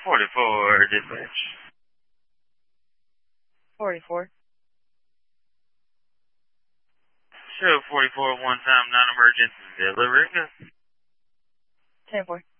44 dispatch. 44. Show 44 one time non-emergency delivery. 10-4.